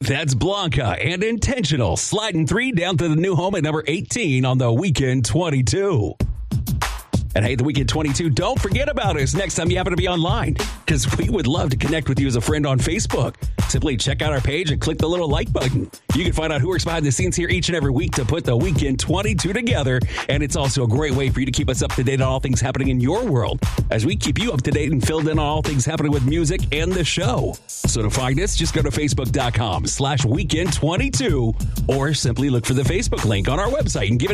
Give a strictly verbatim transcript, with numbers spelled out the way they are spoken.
That's Blanca and Intentional sliding three down to the new home at number eighteen on the Weekend twenty-two. And hey, the Weekend twenty-two, don't forget about us next time you happen to be online, because we would love to connect with you as a friend on Facebook. Simply check out our page and click the little like button. You can find out who works behind the scenes here each and every week to put the Weekend twenty-two together. And it's also a great way for you to keep us up to date on all things happening in your world, as we keep you up to date and filled in on all things happening with music and the show. So to find us, just go to facebook.com slash weekend22 or simply look for the Facebook link on our website and give it